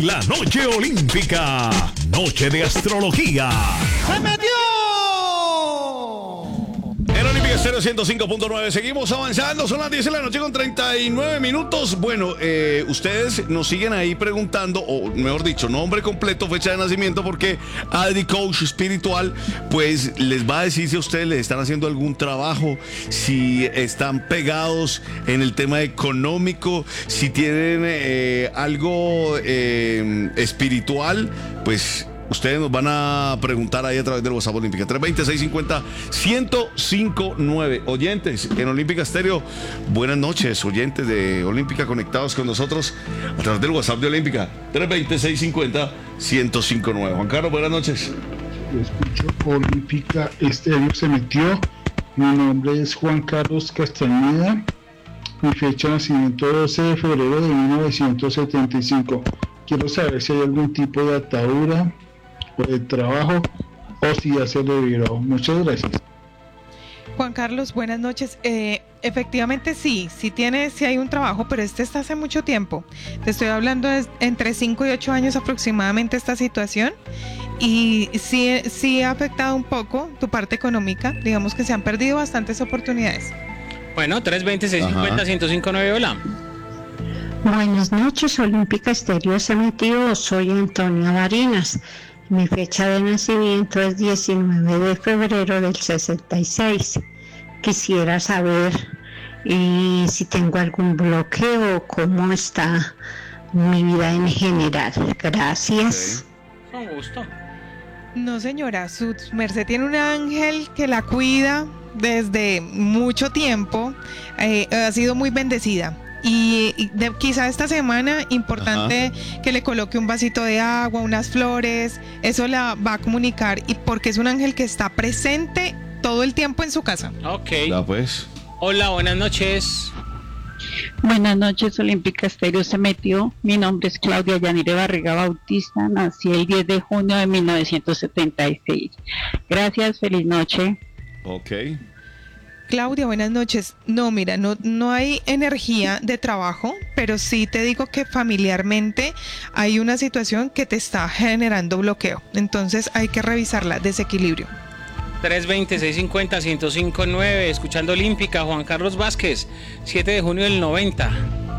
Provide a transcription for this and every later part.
en la noche olímpica, noche de astrología. ¡Se metió! En Olímpica Estéreo 105.9, seguimos avanzando, son las 10 de la noche con 39 minutos. Bueno, ustedes nos siguen ahí preguntando, o mejor dicho, nombre completo, fecha de nacimiento, porque Adri Coach Espiritual, pues les va a decir si a ustedes les están haciendo algún trabajo, si están pegados en el tema económico, si tienen algo espiritual, pues ustedes nos van a preguntar ahí a través del WhatsApp Olímpica 320-650-1059. Oyentes en Olímpica Estéreo, buenas noches, oyentes de Olímpica conectados con nosotros a través del WhatsApp de Olímpica 320-650-1059. Juan Carlos, buenas noches. Yo escucho Olímpica Estéreo, se metió. Mi nombre es Juan Carlos Castañeda. Mi fecha de nacimiento 12 de febrero de 1975. Quiero saber si hay algún tipo de atadura o de trabajo o si ya se lo liberó. Muchas gracias. Juan Carlos, buenas noches. Efectivamente sí hay un trabajo, pero este está hace mucho tiempo. Te estoy hablando de entre 5 y 8 años aproximadamente esta situación, y sí ha afectado un poco tu parte económica. Digamos que se han perdido bastantes oportunidades. Bueno, 320-650-1059, hola. Buenas noches, Olímpica Estéreo se metió. Soy Antonia Barinas. Mi fecha de nacimiento es 19 de febrero del 66. Quisiera saber si tengo algún bloqueo, cómo está mi vida en general. Gracias. Okay. Con gusto. No, señora, su merced tiene un ángel que la cuida desde mucho tiempo. Ha sido muy bendecida. Quizá esta semana importante que le coloque un vasito de agua, unas flores, eso la va a comunicar, y porque es un ángel que está presente todo el tiempo en su casa. Ok. Ya pues. Hola, buenas noches. Buenas noches, Olímpica Estéreo se metió. Mi nombre es Claudia Yanire Barriga Bautista. Nací el 10 de junio de 1976. Gracias, feliz noche. Ok. Claudia, buenas noches. No, mira, no hay energía de trabajo, pero sí te digo que familiarmente hay una situación que te está generando bloqueo. Entonces hay que revisarla, desequilibrio. 320-650-1059, escuchando Olímpica, Juan Carlos Vázquez, 7 de junio del 90.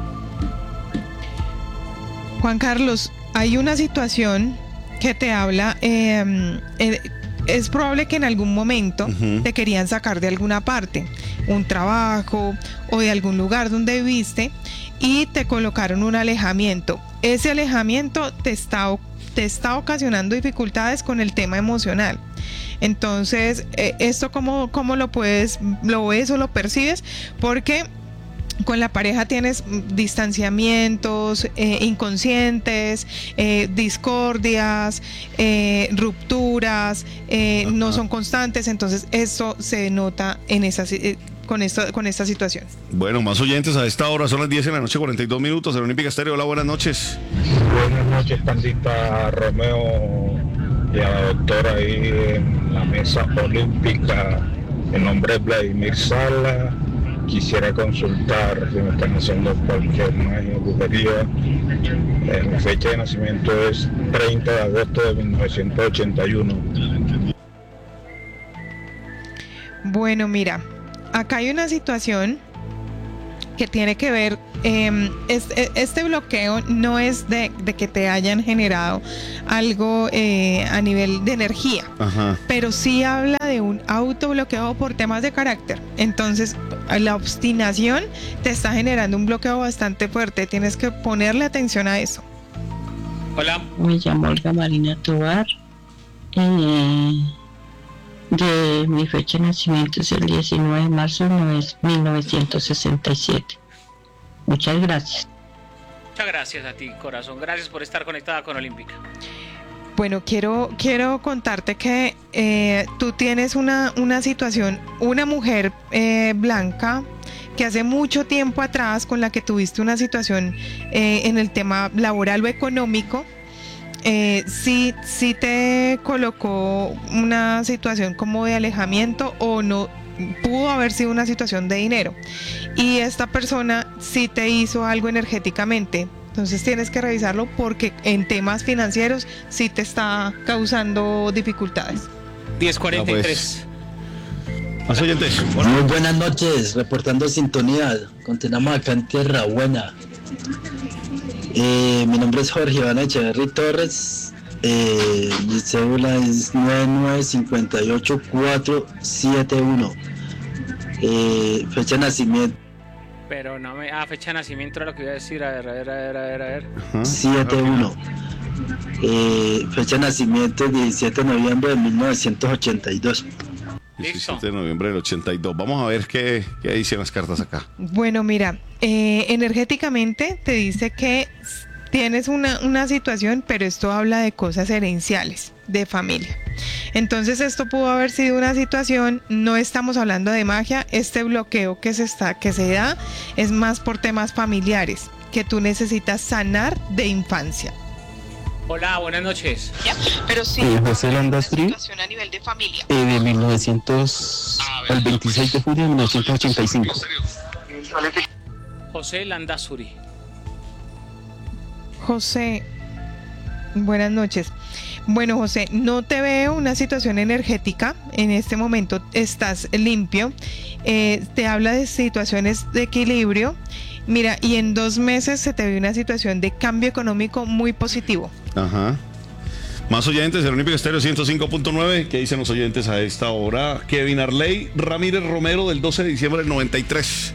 Juan Carlos, hay una situación que te habla, es probable que en algún momento te querían sacar de alguna parte, un trabajo o de algún lugar donde viviste, y te colocaron un alejamiento. Ese alejamiento te está ocasionando dificultades con el tema emocional. Entonces, ¿esto cómo lo ves o lo percibes? Porque con la pareja tienes distanciamientos inconscientes, discordias, rupturas, no son constantes. Entonces eso se nota en con esta situación. Bueno, más oyentes a esta hora, son las 10 de la noche, 42 minutos, en Olímpica Estéreo. Hola, buenas noches. Buenas noches, Pandita Romeo y a la doctora ahí en la mesa olímpica. Mi nombre es Vladimir Sala. Quisiera consultar si me están haciendo cualquier magia o brujería. Mi fecha de nacimiento es 30 de agosto de 1981. Bueno, mira, acá hay una situación que tiene que ver, este bloqueo no es de que te hayan generado algo a nivel de energía, pero sí habla de un autobloqueo por temas de carácter. Entonces la obstinación te está generando un bloqueo bastante fuerte, tienes que ponerle atención a eso. Hola. Me llamo Olga Marina Tobar. De mi fecha de nacimiento es el 19 de marzo de 1967. Muchas gracias. Muchas gracias a ti, corazón. Gracias por estar conectada con Olímpica. Bueno, quiero contarte que tú tienes una situación, una mujer blanca que hace mucho tiempo atrás, con la que tuviste una situación en el tema laboral o económico. Sí te colocó una situación como de alejamiento, o no pudo haber sido una situación de dinero, y esta persona sí te hizo algo energéticamente. Entonces tienes que revisarlo porque en temas financieros sí te está causando dificultades. 10:43. Más oyentes. Muy buenas noches, reportando sintonía. Continuamos acá en Tierra Buena. Mi nombre es Jorge Iván Echeverry Torres. Mi cédula es 9958471. Fecha de nacimiento. Pero no me. Fecha de nacimiento era lo que iba a decir. A ver. 71. Fecha de nacimiento 17 de noviembre de 1982. 17 de noviembre del 82. Vamos a ver qué dicen las cartas acá. Bueno, mira, energéticamente te dice que tienes una situación, pero esto habla de cosas herenciales, de familia. Entonces esto pudo haber sido una situación, no estamos hablando de magia, este bloqueo que se da es más por temas familiares, que tú necesitas sanar de infancia. Hola, buenas noches. Pero sí, José Landasturi, situación a nivel de familia. de 1900 al 26 de julio de 1985. José Landasturi. José, buenas noches. Bueno, José, no te veo una situación energética. En este momento estás limpio. Te habla de situaciones de equilibrio. Mira, y en 2 meses se te ve una situación de cambio económico muy positivo. Ajá. Más oyentes, el Olímpico Estéreo 105.9. ¿Qué dicen los oyentes a esta hora? Kevin Arley Ramírez Romero, del 12 de diciembre del 93.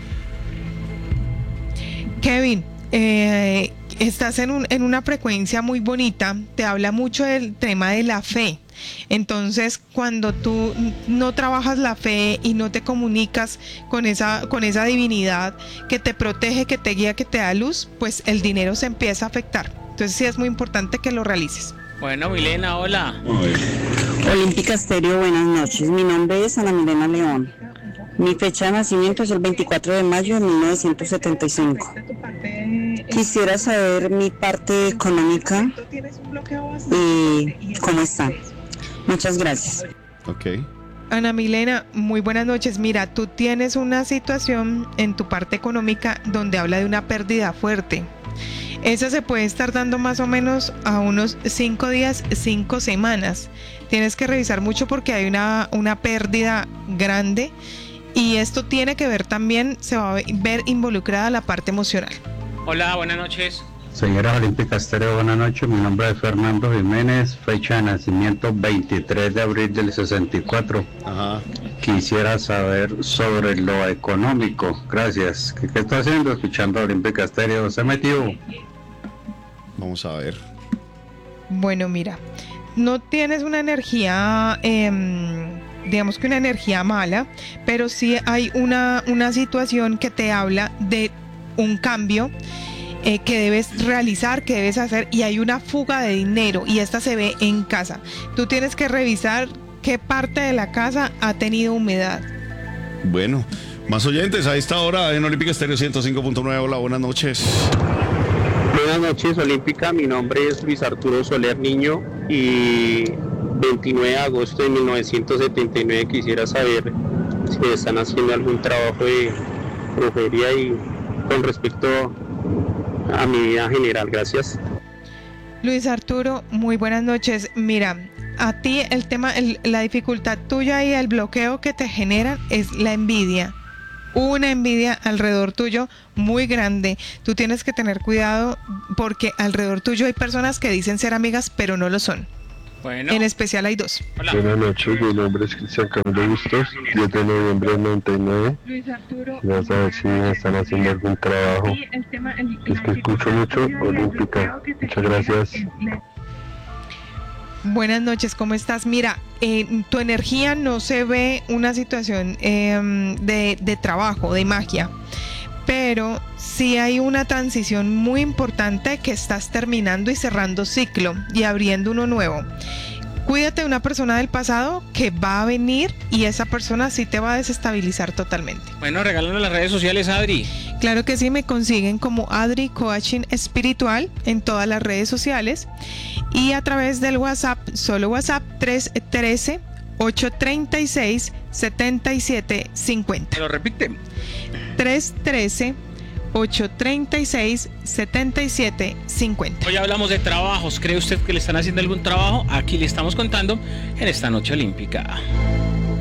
Kevin, estás en una frecuencia muy bonita. Te habla mucho del tema de la fe. Entonces, cuando tú no trabajas la fe y no te comunicas con esa divinidad que te protege, que te guía, que te da luz, pues el dinero se empieza a afectar. Entonces sí es muy importante que lo realices. Bueno, Milena, hola. Olímpica Estéreo, buenas noches. Mi nombre es Ana Milena León. Mi fecha de nacimiento es el 24 de mayo de 1975. Quisiera saber mi parte económica y cómo está. Muchas gracias. Ok. Ana Milena, muy buenas noches. Mira, tú tienes una situación en tu parte económica donde habla de una pérdida fuerte. Esa se puede estar dando más o menos a unos 5 días, 5 semanas. Tienes que revisar mucho porque hay una pérdida grande y esto tiene que ver también, se va a ver involucrada la parte emocional. Hola, buenas noches. Señora Olímpica Estéreo, buenas noches. Mi nombre es Fernando Jiménez, fecha de nacimiento 23 de abril del 64. Ajá. Quisiera saber sobre lo económico. Gracias. ¿Qué está haciendo? Escuchando Olímpica Estéreo. ¿Se metió? Vamos a ver. Bueno, mira, no tienes una energía, digamos que una energía mala, pero sí hay una situación que te habla de un cambio que debes realizar, que debes hacer, y hay una fuga de dinero y esta se ve en casa. Tú tienes que revisar qué parte de la casa ha tenido humedad. Bueno, más oyentes a esta hora en Olímpica Estéreo 105.9. Hola, buenas noches. Buenas noches, Olímpica. Mi nombre es Luis Arturo Soler Niño y 29 de agosto de 1979 quisiera saber si están haciendo algún trabajo de brujería y con respecto a mi vida general. Gracias. Luis Arturo, muy buenas noches. Mira, a ti el tema, la dificultad tuya y el bloqueo que te generan es la envidia. Una envidia alrededor tuyo muy grande. Tú tienes que tener cuidado porque alrededor tuyo hay personas que dicen ser amigas pero no lo son. Bueno. En especial hay 2. Hola. Buenas noches, mi nombre es Cristian Camilo Bustos, 7 de noviembre del 99. Quiero saber si están haciendo algún trabajo. Es que escucho mucho Olímpica. Muchas gracias. Buenas noches, ¿cómo estás? Mira, tu energía no se ve una situación de trabajo, de magia, pero sí hay una transición muy importante que estás terminando y cerrando ciclo y abriendo uno nuevo. Cuídate de una persona del pasado que va a venir y esa persona sí te va a desestabilizar totalmente. Bueno, regálanos las redes sociales, Adri. Claro que sí, me consiguen como Adri Coaching Espiritual en todas las redes sociales y a través del WhatsApp, solo WhatsApp 313-836-7750. Te lo repite. 313 836-7750. Hoy hablamos de trabajos. ¿Cree usted que le están haciendo algún trabajo? Aquí le estamos contando en esta noche olímpica.